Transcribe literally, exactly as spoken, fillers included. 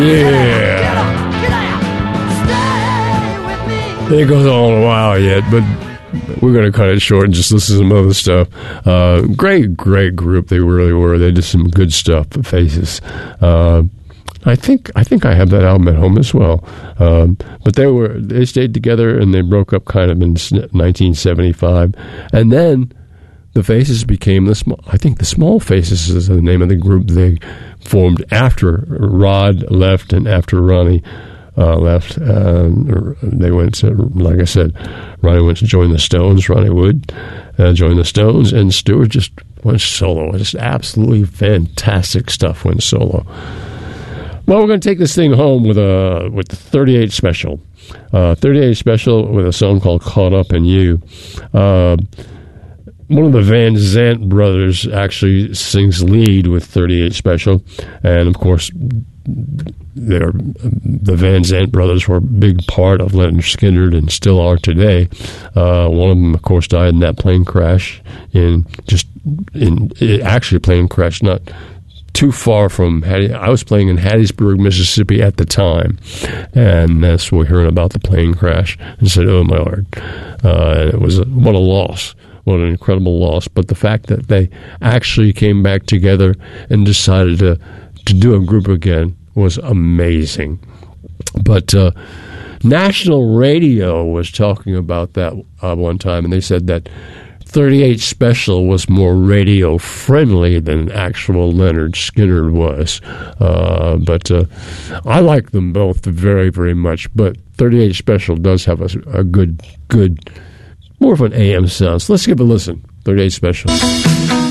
Yeah. It goes on a while yet, but we're going to cut it short and just listen to some other stuff. Uh, great, great group they really were. They did some good stuff. The Faces. Uh, I think I think I have that album at home as well. Um, but they were they stayed together and they broke up kind of in nineteen seventy-five, and then the Faces became the small. I think the Small Faces is the name of the group they formed after Rod left and after Ronnie. Uh, left. Uh, they went to, like I said, Ronnie went to join the Stones. Ronnie Wood uh, joined the Stones, and Stewart just went solo. Just absolutely fantastic stuff went solo. Well, we're going to take this thing home with a with the thirty-eight Special. Uh, thirty-eight Special with a song called "Caught Up in You." Uh, one of the Van Zant brothers actually sings lead with thirty-eight Special, and of course, they're, the Van Zant brothers were a big part of Lynyrd Skynyrd and still are today. Uh, one of them, of course, died in that plane crash in just in actually a plane crash not too far from Hattie. I was playing in Hattiesburg, Mississippi at the time, and that's we're hearing about the plane crash and said, "Oh my Lord!" Uh, it was a, what a loss. What an incredible loss. But the fact that they actually came back together and decided to, to do a group again was amazing. But uh, national radio was talking about that uh, one time, and they said that thirty-eight Special was more radio friendly than actual Lynyrd Skynyrd was. Uh, but uh, I like them both very, very much. But thirty-eight Special does have a, a good, good, more of an A M sound. So let's give a listen. thirty-eight Special.